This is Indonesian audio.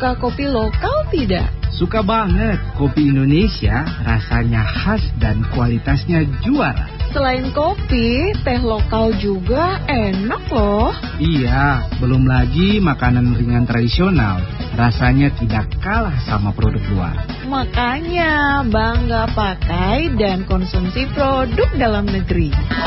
Suka kopi lokal tidak? Suka banget. Kopi Indonesia rasanya khas dan kualitasnya juara. Selain kopi, teh lokal juga enak loh. Iya, belum lagi makanan ringan tradisional. Rasanya tidak kalah sama produk luar. Makanya bangga pakai dan konsumsi produk dalam negeri.